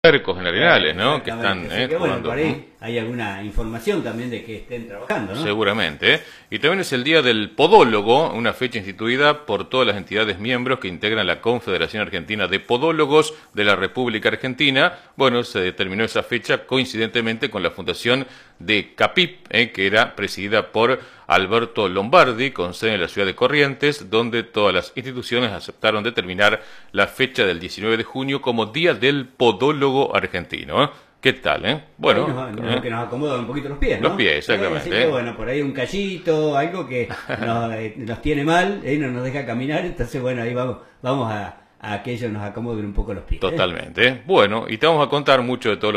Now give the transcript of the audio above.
Cercos en Arenales, ¿no? Que están Así que, bueno, jugando. por ahí hay alguna información también de que estén trabajando, ¿no? Seguramente. Y también es el Día del Podólogo, una fecha instituida por todas las entidades miembros que integran la Confederación Argentina de Podólogos de la República Argentina. Bueno, se determinó esa fecha coincidentemente con la fundación de CAPIP, que era presidida por Alberto Lombardi, con sede en la ciudad de Corrientes, donde todas las instituciones aceptaron determinar la fecha del 19 de junio como Día del Podólogo Argentino, ¿eh? ¿Qué tal, Bueno, que nos acomoda un poquito los pies, ¿no? Los pies, exactamente. Así que, bueno, por ahí un callito, algo que nos tiene mal, no nos deja caminar, entonces, bueno, ahí vamos a que ellos nos acomoden un poco los pies. Totalmente. Bueno, y te vamos a contar mucho de todo